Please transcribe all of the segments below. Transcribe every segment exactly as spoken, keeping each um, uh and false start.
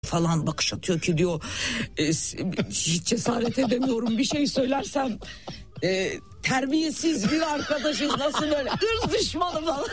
falan bakış atıyor ki diyor e, hiç cesaret edemiyorum bir şey söylersem e, terbiyesiz bir arkadaşız nasıl böyle ırz düşmanı falan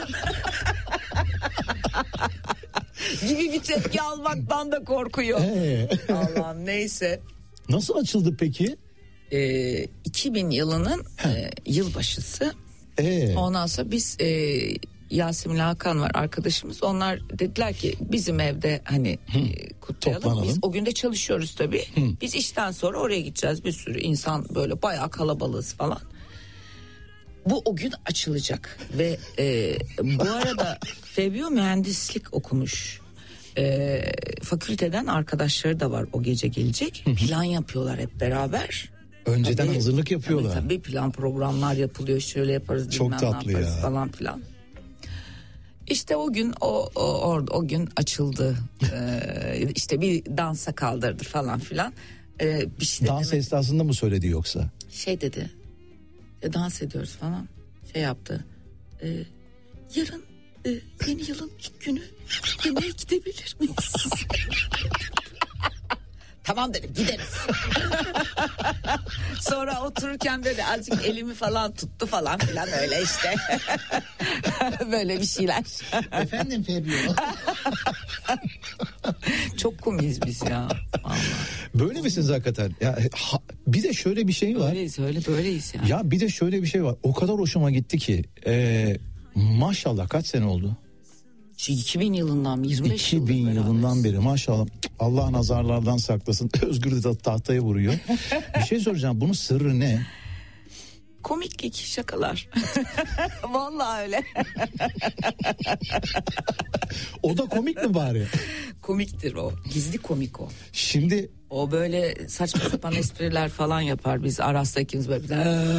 gibi bir tepki almaktan da korkuyor. Ee? Allah'ım neyse. Nasıl açıldı peki? E, iki bin yılının e, yılbaşısı. Ee? Ondan sonra biz e, Yasemin Hakan var arkadaşımız. Onlar dediler ki bizim evde hani e, kutlayalım. Toplanalım. Biz o gün de çalışıyoruz tabii. Hı. Biz işten sonra oraya gideceğiz. Bir sürü insan böyle bayağı kalabalığız falan. Bu o gün açılacak ve e, bu arada Febio mühendislik okumuş. E, fakülteden arkadaşları da var o gece gelecek. Hı hı. Plan yapıyorlar hep beraber. Önceden tabii, hazırlık yapıyorlar. Tabii, tabii plan programlar yapılıyor. Şöyle yaparız, çok bilmem tatlı ne yaparız ya. falan filan. İşte o gün o, o orada o gün açıldı. Ee, işte bir dansa kaldırdı falan filan. Ee, bir şey Dans demedi. esnasında mı söyledi yoksa? Şey dedi. E, dans ediyoruz falan. Şey yaptı. E, yarın e, yeni yılın ilk günü yemeğe gidebilir miyiz? Tamam dedim gideriz. Sonra otururken böyle azıcık elimi falan tuttu falan filan öyle işte. Böyle bir şeyler. Efendim Febio. Çok komiyiz biz ya. Vallahi. Böyle misiniz hakikaten? Ya, ha, bir de şöyle bir şey var. Böyleyiz öyle böyleyiz yani. Ya bir de şöyle bir şey var. O kadar hoşuma gitti ki. E, maşallah kaç sene oldu? iki bin yılından yirmi beş iki bin yılından beri maşallah. Allah nazarlardan saklasın. Özgür de tahtaya vuruyor. Bir şey soracağım. Bunun sırrı ne? Komiklik, şakalar. Vallahi öyle. O da komik mi bari? Komiktir o. Gizli komik o. Şimdi o böyle saçma sapan espriler falan yapar. Biz Aras'ta ikimiz böyle.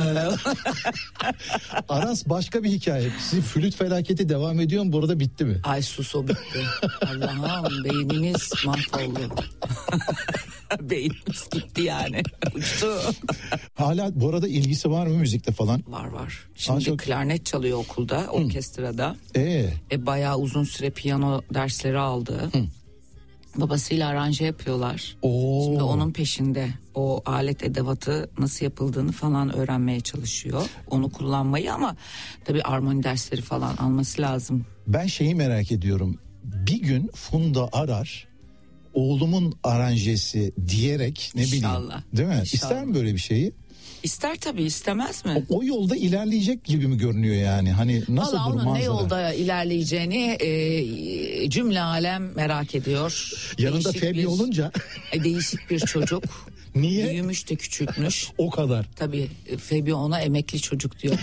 Aras başka bir hikaye. Sizin flüt felaketi devam ediyor mu? Bu arada bitti mi? Ay sus o bitti. Allah'ım beynimiz mahvoldu. Beynimiz gitti yani. Uçtu. Hala bu arada ilgisi var mı müzikte falan? Var var. Şimdi çok... klarnet çalıyor okulda, orkestrada. Ee? E, bayağı uzun süre piyano dersleri aldı. Hı. Babasıyla aranje yapıyorlar. Oo. Şimdi onun peşinde o alet edevatı nasıl yapıldığını falan öğrenmeye çalışıyor. Onu kullanmayı ama tabii armoni dersleri falan alması lazım. Ben şeyi merak ediyorum. Bir gün Funda arar, oğlumun aranjesi diyerek ne İnşallah. bileyim. Değil mi? İnşallah. İster mi böyle bir şeyi? İster tabii, istemez mi? O, o yolda ilerleyecek gibi mi görünüyor yani? Hani nasıl Vallahi durum, onun manzara? ne yolda ilerleyeceğini e, cümle alem merak ediyor. Yanında Değişik Febi bir, olunca. E, değişik bir çocuk. Niye? Büyümüş de küçültmüş. O kadar. Tabii Febi ona emekli çocuk diyor.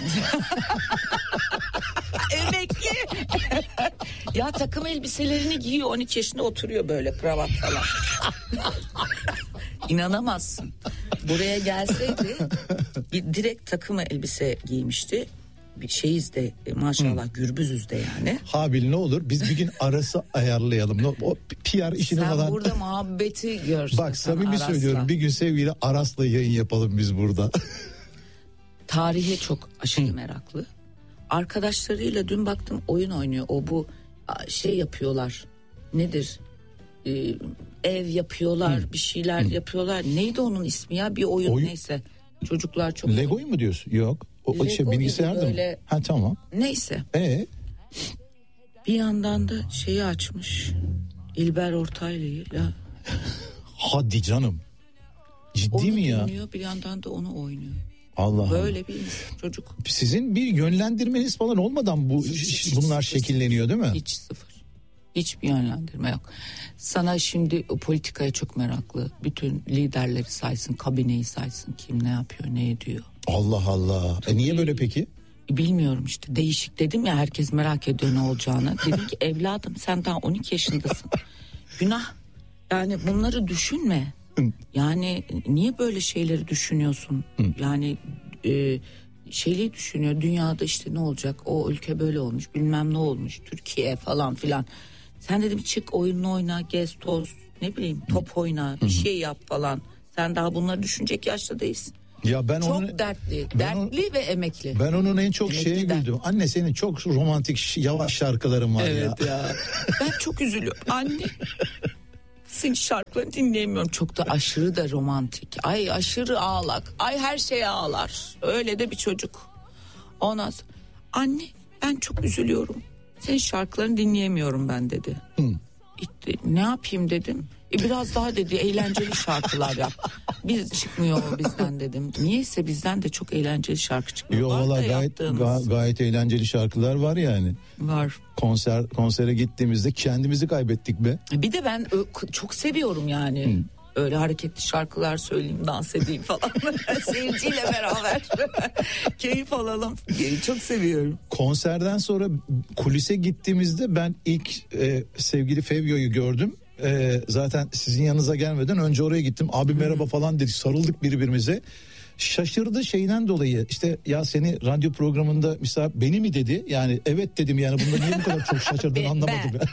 Emekli. Ya takım elbiselerini giyiyor, on iki yaşında oturuyor böyle kravat falan. İnanamazsın. Buraya gelseydi direkt takım elbise giymişti. Bir şeyiz de maşallah, gürbüzüz de yani. Habil ne olur biz bir gün Aras'ı ayarlayalım. O P R işini sen falan. Sen burada muhabbeti görsen. Bak samimi Aras'la. söylüyorum, bir gün sevgili Aras'la yayın yapalım biz burada. Tarihe çok aşırı meraklı. Arkadaşlarıyla dün baktım oyun oynuyor. O bu şey yapıyorlar. Nedir? Ee, ev yapıyorlar, Hı. bir şeyler Hı. yapıyorlar. Neydi onun ismi ya? Bir oyun, oyun neyse. Çocuklar çok. Lego'yu mu diyorsun? Yok. O, o şey bilgisayarda böyle... mı? Ha tamam. Neyse. Ee? Bir yandan da şeyi açmış. İlber Ortaylı'yla. Hadi canım. Ciddi onu mi ya? Onu dinliyor, bir yandan da onu oynuyor. Allah Böyle Allah. bir çocuk. Sizin bir yönlendirmeniz falan olmadan bu hiç, hiç, bunlar hiç, şekilleniyor değil mi? Hiç sıfır. Hiçbir yönlendirme yok. Sana şimdi o politikaya çok meraklı. Bütün liderleri saysın, kabineyi saysın. Kim ne yapıyor, ne ediyor. Allah Allah. E niye böyle peki? Bilmiyorum işte. Değişik dedim ya, herkes merak ediyor ne olacağını. Dedim ki evladım sen daha on iki yaşındasın. Günah. Yani bunları düşünme. Yani niye böyle şeyleri düşünüyorsun? Hı. Yani e, şeyleri düşünüyor. Dünyada işte ne olacak? O ülke böyle olmuş, bilmem ne olmuş. Türkiye falan filan. Sen dedim çık oyununu oyna, gez toz, ne bileyim top oyna, bir şey yap falan. Sen daha bunları düşünecek yaşta değilsin. Ya ben çok onu, dertli, ben dertli onu, ve emekli. Ben onun en çok emekli şeye dert. güldüm. Anne senin çok romantik yavaş şarkıların var evet ya. ya. Ben çok üzülüyorum. Anne Senin şarkılarını dinleyemiyorum. Çok da aşırı da romantik. Ay aşırı ağlak. Ay her şeye ağlar. Öyle de bir çocuk. Ondan sonra anne ben çok üzülüyorum. Senin şarkılarını dinleyemiyorum ben dedi. Hı. İşte, ne yapayım dedim. E, biraz daha dedi eğlenceli şarkılar yap. Biz çıkmıyor o bizden dedim. Niyeyse bizden de çok eğlenceli şarkı çıkmıyor. Yo valla gayet, ga- gayet eğlenceli şarkılar var yani. Var. Konser konsere gittiğimizde kendimizi kaybettik be. Bir de ben çok seviyorum yani. Hı. Öyle hareketli şarkılar söyleyeyim, dans edeyim falan. Seyirciyle beraber keyif alalım. Çok seviyorum. Konserden sonra kulise gittiğimizde ben ilk e, sevgili Fevyo'yu gördüm. E, zaten sizin yanınıza gelmeden önce oraya gittim. Abi merhaba hmm. falan dedik, sarıldık birbirimize. Şaşırdı şeyden dolayı, işte ya seni radyo programında misal beni mi dedi, yani evet dedim, yani bunda niye bu kadar çok şaşırdın anlamadım ben.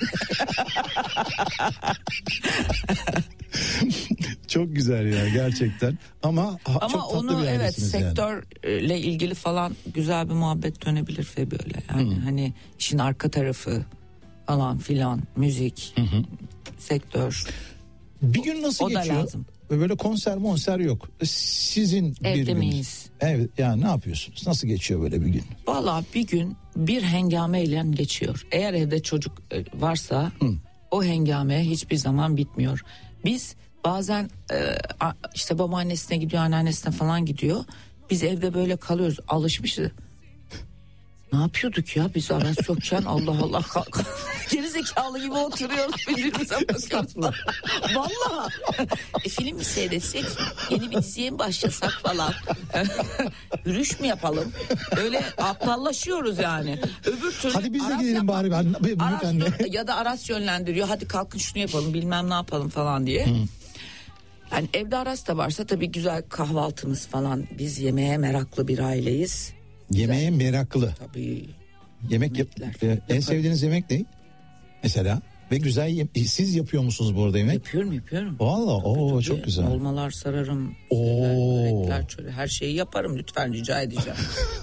Çok güzel ya gerçekten ama, ama çok tatlı onu bir evet sektörle yani. ilgili falan güzel bir muhabbet dönebilir Febio'yla yani hmm. hani işin arka tarafı falan filan, müzik, hı hı. sektör. Bir gün nasıl o geçiyor? Da lazım. Böyle konser monser yok. Sizin evde bir gün. miyiz? Evet, yani ne yapıyorsunuz? Nasıl geçiyor böyle bir gün? Vallahi bir gün bir hengameyle geçiyor. Eğer evde çocuk varsa Hı. o hengame hiçbir zaman bitmiyor. Biz bazen işte babaannesine gidiyor, anneannesine falan gidiyor. Biz evde böyle kalıyoruz, alışmışız. Ne yapıyorduk ya biz Aras yokken? Allah Allah. Gerizekalı gibi oturuyoruz, birbirimize bakıyoruz. Vallahi. E, film mi seyretsek? Yeni bir diziye mi başlasak falan? Yürüyüş mü yapalım? Öyle aptallaşıyoruz yani. Öbür türlü hadi biz de Aras gidelim bari. Ben, büyük Aras anne. Ya da Aras yönlendiriyor. Hadi kalkın şunu yapalım, bilmem ne yapalım falan diye. Hı. Yani evde Aras da varsa tabii güzel kahvaltımız falan. Biz yemeğe meraklı bir aileyiz. Yemeğe güzel. Meraklı. Tabii. Yemek yap, e, en sevdiğiniz yemek ne? Mesela ve güzel yem- siz yapıyor musunuz bu arada yemek? Yapıyorum yapıyorum. Vallahi o çok güzel. Olmalar sararım. Oo. Börekler, çöre, her şeyi yaparım, lütfen rica edeceğim.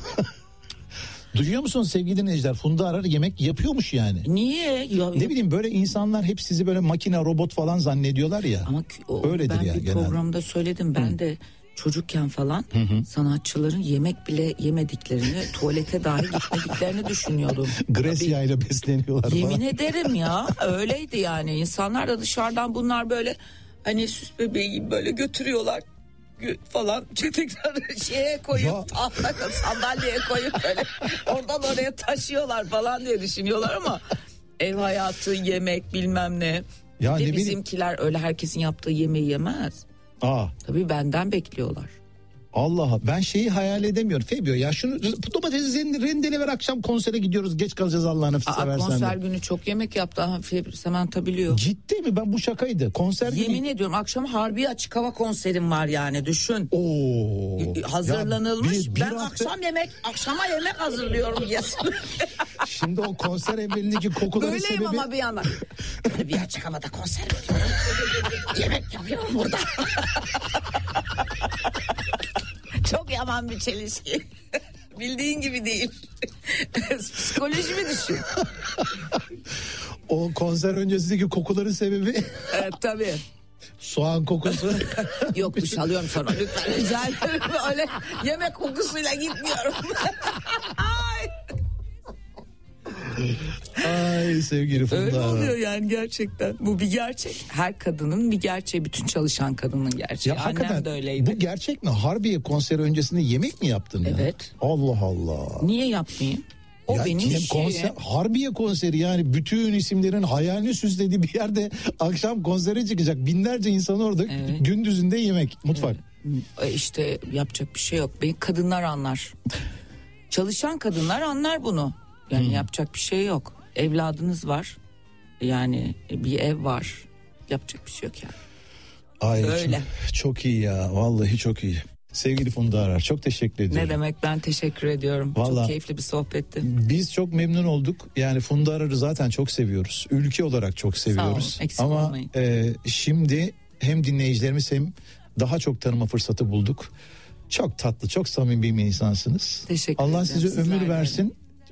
Duyuyor musun sevgili dinleyiciler? Funda Arar yemek yapıyormuş yani. Niye? Ya, ne bileyim, böyle insanlar hep sizi böyle makine, robot falan zannediyorlar ya. Ama o, öyledir ben ya, bir genelde. Programda söyledim ben Hı. de çocukken falan hı hı. sanatçıların yemek bile yemediklerini, tuvalete dahi gitmediklerini düşünüyordum. Grecia ile besleniyorlar yemin falan. Yemin ederim ya, öyleydi yani. İnsanlar da dışarıdan bunlar böyle hani süs bebeği gibi böyle götürüyorlar falan, tekrar şeye koyup tahta sandalyeye koyup böyle oradan oraya taşıyorlar falan diye düşünüyorlar ama ev hayatı, yemek bilmem ne. Ya bir de bizimkiler bileyim. Öyle herkesin yaptığı yemeği yemez. Aa. Tabii benden bekliyorlar. Allah, ben şeyi hayal edemiyorum Febio ya, şunu domatesi rendele ver, akşam konsere gidiyoruz, geç kalacağız Allah'ını seversen. Konser de. günü çok yemek yaptı Febio, Samantha biliyor. Ciddi mi? Ben bu şakaydı. Konser yemin günü... ediyorum, akşam Harbiye açık hava konserim var yani, düşün. Oo. Hazırlanılmış. Ya bir, bir ben hafta... akşam yemek akşama yemek hazırlıyorum yesin. Şimdi o konser evvelindeki kokuları böyleyim sebebi. Böyleyim ama bir yandan. Bir açık havada konser veriyorum. Yemek yapıyorum burada. Çok yaman bir çelişki. Bildiğin gibi değil. Psikolojimi düşün. O konser öncesindeki kokuların sebebi. Evet tabii. Soğan kokusu. Yok, duş alıyorum sonra lütfen rica ederim. Öyle yemek kokusuyla gitmiyorum. Ay sevgili Funda. Öyle oluyor yani, gerçekten. Bu bir gerçek. Her kadının bir gerçeği. Bütün çalışan kadının gerçeği. Ya Annem de öyleydi. Bu gerçek mi? Harbiye konseri öncesinde yemek mi yaptın? Evet. Ya? Allah Allah. Niye yapmayayım? O ya benim işim. Konser, Harbiye konseri yani, bütün isimlerin hayalini süslediği bir yerde akşam konsere çıkacak. Binlerce insan orada, evet. Gündüzünde yemek, mutfak. Evet. İşte yapacak bir şey yok. Benim kadınlar anlar. Çalışan kadınlar anlar bunu. Yani hmm. yapacak bir şey yok. Evladınız var. Yani bir ev var. Yapacak bir şey yok yani. Ay, öyle. Çok, çok iyi ya. Vallahi çok iyi. Sevgili Funda Arar, çok teşekkür ediyorum. Ne demek, ben teşekkür ediyorum. Vallahi, çok keyifli bir sohbetti. Biz çok memnun olduk. Yani Funda Arar'ı zaten çok seviyoruz. Ülke olarak çok seviyoruz. Sağ olun, eksik Ama olmayın. E, şimdi hem dinleyicilerimiz hem daha çok tanıma fırsatı bulduk. Çok tatlı, çok samimi bir insansınız. Teşekkür Allah ederim. size ömür versin.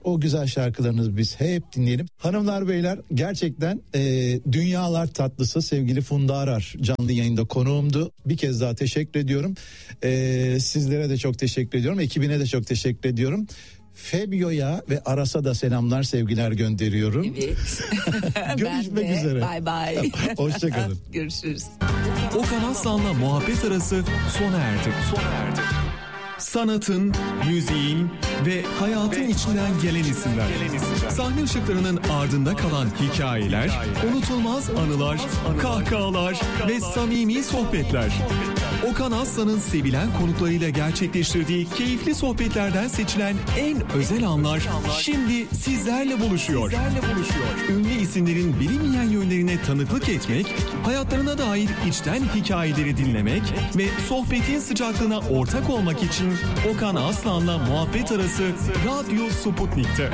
O güzel şarkılarınızı biz hep dinleyelim. Hanımlar beyler, gerçekten e, dünyalar tatlısı sevgili Funda Arar canlı yayında konuğumdu. Bir kez daha teşekkür ediyorum. E, sizlere de çok teşekkür ediyorum. Ekibine de çok teşekkür ediyorum. Fabio'ya ve Aras'a da selamlar, sevgiler gönderiyorum. Evet. Görüşmek üzere. Bay bay. Hoşçakalın. Görüşürüz. Okan Aslan'la muhabbet arası sona erdi. Sona erdi. Sanatın, müziğin ve hayatın ve içinden gelen isimler. Sahne ışıklarının ardında kalan hikayeler, unutulmaz anılar, kahkahalar ve samimi sohbetler. Okan Aslan'ın sevilen konuklarıyla gerçekleştirdiği keyifli sohbetlerden seçilen en özel anlar şimdi sizlerle buluşuyor. Ünlü isimlerin bilinmeyen yönlerine tanıklık etmek, hayatlarına dair içten hikayeleri dinlemek ve sohbetin sıcaklığına ortak olmak için Okan Aslan'la muhabbet arası Radyo Sputnik'te.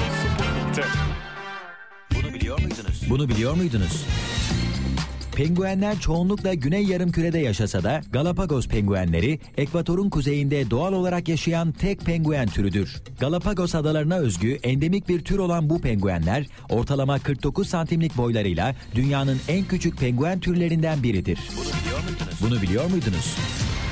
Bunu biliyor muydunuz? Bunu biliyor muydunuz? Penguenler çoğunlukla Güney Yarımküre'de yaşasa da Galapagos penguenleri ekvatorun kuzeyinde doğal olarak yaşayan tek penguen türüdür. Galapagos adalarına özgü endemik bir tür olan bu penguenler ortalama kırk dokuz santimlik boylarıyla dünyanın en küçük penguen türlerinden biridir. Bunu biliyor muydunuz? Bunu biliyor muydunuz?